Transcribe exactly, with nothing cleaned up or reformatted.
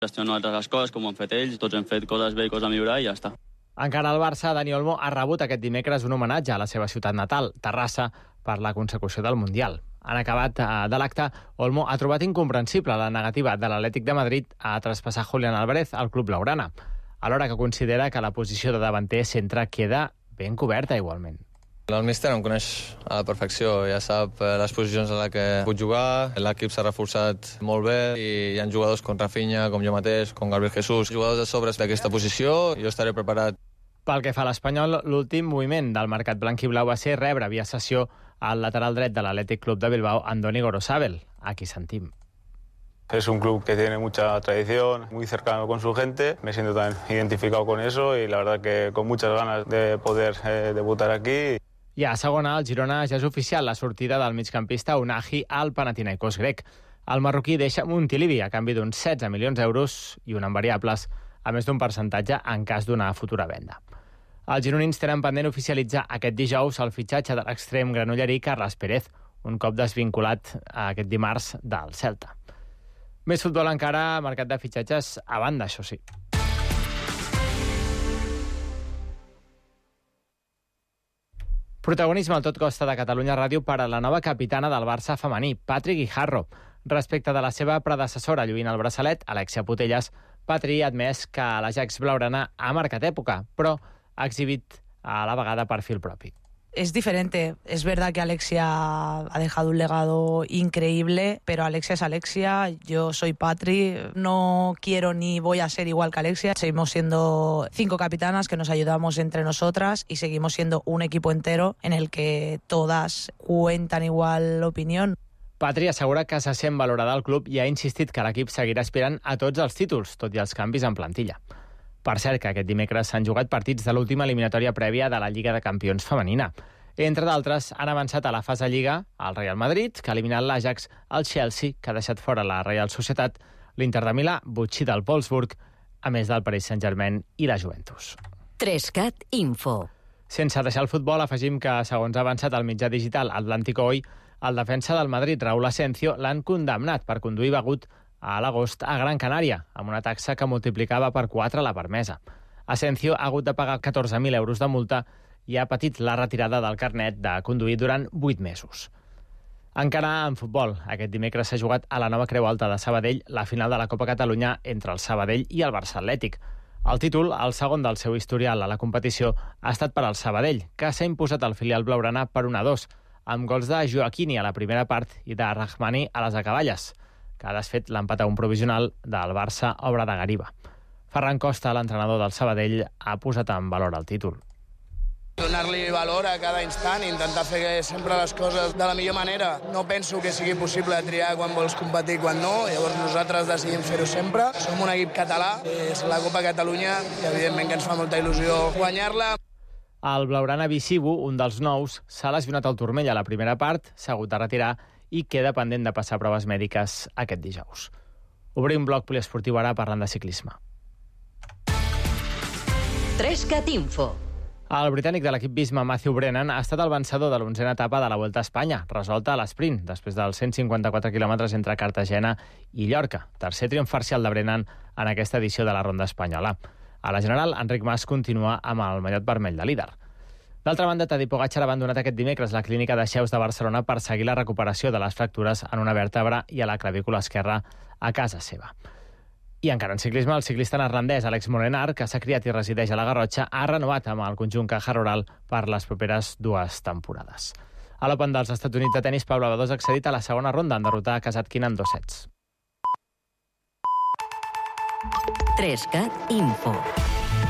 Gestiono nosaltres les coses, com ho han fet ells, tots hem fet coses bé i coses a millorar i ja està. Encara el Barça, Dani Olmo ha rebut aquest dimecres un homenatge a la seva ciutat natal, Terrassa, per la consecució del Mundial. En acabat de l'acte, Olmo ha trobat incomprensible la negativa de l'Atlètic de Madrid a traspassar Julián Álvarez al club blaugrana, alhora que considera que la posició de davanter centre queda ben coberta igualment. El míster em coneix a la perfecció, ja sap les posicions en les que puc jugar, l'equip s'ha reforçat molt bé i hi ha jugadors com Rafinha, com jo mateix, com Gabriel Jesús, jugadors de sobres d'aquesta posició, jo estaré preparat. Pel que fa a l'Espanyol, l'últim moviment del mercat blanc-i-blau va ser rebre via cessió al lateral dret de l'Athletic Club de Bilbao, Andoni Gorosabel. Aquí sentim. Es un club que tiene mucha tradición, muy cercano con su gente. Me siento tan identificado con eso y la verdad que con muchas ganas de poder eh, debutar aquí. I a segona, el Girona ja és oficial la sortida del migcampista Unahi al Panathinaikos grec. El marroquí deixa Montilivi a canvi d'uns setze milions d'euros i un en variables, a més d'un percentatge en cas d'una futura venda. Els gironins tenen pendent oficialitzar aquest dijous el fitxatge de l'extrem granollerí Carles Pérez, un cop desvinculat aquest dimarts del Celta. Més futbol encara, mercat de fitxatges a banda, això sí. Protagonisme al Tot Costa de Catalunya Ràdio per a la nova capitana del Barça femení, Patri Guijarro. Respecte de la seva predecessora lluint el braçalet, Alexia Putellas, Patri ha admès que l'Ajax blaugrana ha marcat època, però ha exhibit a la vegada perfil propi. Es diferente. Es verdad que Alexia ha dejado un legado increíble, pero Alexia es Alexia, yo soy Patri, no quiero ni voy a ser igual que Alexia. Seguimos siendo cinco capitanas que nos ayudamos entre nosotras y seguimos siendo un equipo entero en el que todas cuentan igual opinión. Patri assegura que se sent valorada al club i ha insistit que l'equip seguirà aspirant a tots els títols, tot i els canvis en plantilla. Per cert, que aquest dimecres s'han jugat partits de l'última eliminatòria prèvia de la Lliga de Campions femenina. Entre d'altres, han avançat a la fase Lliga el Real Madrid, que ha eliminat l'Ajax, el Chelsea, que ha deixat fora la Real Societat, l'Inter de Milà, butxí del Wolfsburg, a més del Paris Saint-Germain i la Juventus. Trescat Info. Sense deixar el futbol, afegim que, segons ha avançat el mitjà digital Atlántico Hoy, el defensa del Madrid, Raúl Asensio, l'han condemnat per conduir begut a l'agost a Gran Canària, amb una taxa que multiplicava per quatre la permesa. Asensio ha hagut de pagar catorze mil euros de multa i ha patit la retirada del carnet de conduir durant vuit mesos. Encara en futbol, aquest dimecres s'ha jugat a la nova Creu Alta de Sabadell la final de la Copa Catalunya entre el Sabadell i el Barça Atlètic. El títol, el segon del seu historial a la competició, ha estat per al Sabadell, que s'ha imposat al filial blaugrana per un a dos, amb gols de Joaquini a la primera part i de Rahmani a les acaballes, que ha desfet l'empat a un provisional del Barça obra de Gariba. Ferran Costa, l'entrenador del Sabadell, ha posat en valor el títol. Donar-li valor a cada instant i intentar fer sempre les coses de la millor manera. No penso que sigui possible triar quan vols competir i quan no, llavors nosaltres decidim fer-ho sempre. Som un equip català, és la Copa Catalunya i evidentment que ens fa molta il·lusió guanyar-la. El blaugrana Bicibu, un dels nous, s'ha lesionat al turmell a la primera part, s'ha hagut de retirar i queda pendent de passar proves mèdiques aquest dijous. Obrim bloc poliesportiu ara parlant de ciclisme. Trescat Info. El britànic de l'equip Visma, Matthew Brennan, ha estat el vencedor de l'onzena etapa de la Volta a Espanya, resolta a l'esprint, després dels cent cinquanta-quatre quilòmetres entre Cartagena i Llorca. Tercer triomf parcial de Brennan en aquesta edició de la Ronda Espanyola. A la general, Enric Mas continua amb el mallot vermell de líder. D'altra banda, Tadej Pogačar ha abandonat aquest dimecres la clínica de Xeus de Barcelona per seguir la recuperació de les fractures en una vèrtebra i a la clavícula esquerra a casa seva. I encara en ciclisme, el ciclista neerlandès Alex Molenaar, que s'ha criat i resideix a la Garrotxa, ha renovat amb el conjunt Caja Rural per les properes dues temporades. A l'Open dels Estats Units de tenis, Pablo Badosa ha accedit a la segona ronda en derrotar a Kasatkina en dos sets. Trescat Info.